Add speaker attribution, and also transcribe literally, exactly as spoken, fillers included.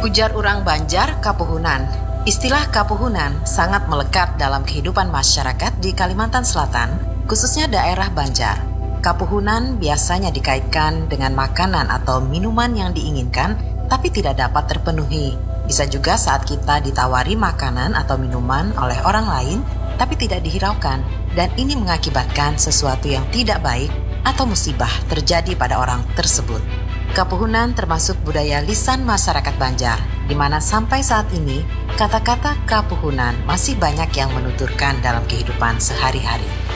Speaker 1: Ujar urang Banjar kapuhunan. Istilah kapuhunan sangat melekat dalam kehidupan masyarakat di Kalimantan Selatan, khususnya daerah Banjar. Kapuhunan biasanya dikaitkan dengan makanan atau minuman yang diinginkan tapi tidak dapat terpenuhi. Bisa juga saat kita ditawari makanan atau minuman oleh orang lain tapi tidak dihiraukan, dan ini mengakibatkan sesuatu yang tidak baik atau musibah terjadi pada orang tersebut. Kapuhunan termasuk budaya lisan masyarakat Banjar, di mana sampai saat ini kata-kata kapuhunan masih banyak yang menuturkan dalam kehidupan sehari-hari.